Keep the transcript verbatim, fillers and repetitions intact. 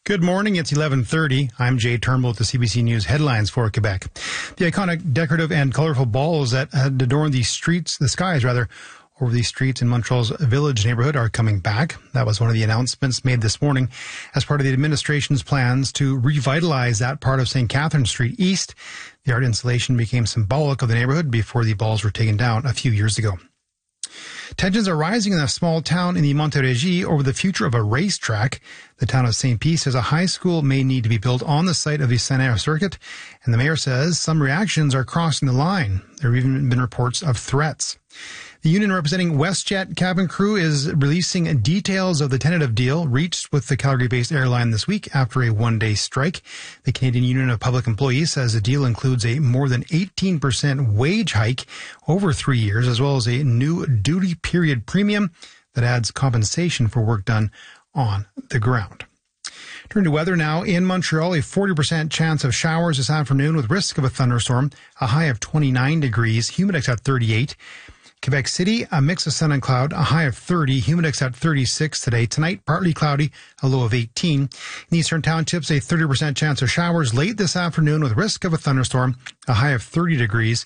Good morning. It's eleven thirty. I'm Jay Turnbull with the C B C News headlines for Quebec. The iconic decorative and colorful balls that had adorned the streets, the skies rather, over the streets in Montreal's Village neighborhood are coming back. That was one of the announcements made this morning as part of the administration's plans to revitalize that part of Saint Catherine Street East. The art installation became symbolic of the neighborhood before the balls were taken down a few years ago. Tensions are rising in a small town in the Montérégie over the future of a racetrack. The town of Saint Pie says a high school may need to be built on the site of the Saint-Air circuit, and the mayor says some reactions are crossing the line. There have even been reports of threats. The union representing WestJet cabin crew is releasing details of the tentative deal reached with the Calgary-based airline this week after a one-day strike. The Canadian Union of Public Employees says the deal includes a more than eighteen percent wage hike over three years, as well as a new duty period premium that adds compensation for work done on the ground. Turn to weather now. In Montreal, a forty percent chance of showers this afternoon with risk of a thunderstorm, a high of twenty-nine degrees, humidex at thirty-eight. Quebec City, a mix of sun and cloud, a high of thirty, humidex at thirty-six today. Tonight, partly cloudy, a low of eighteen. In Eastern Townships, a thirty percent chance of showers late this afternoon with risk of a thunderstorm, a high of thirty degrees,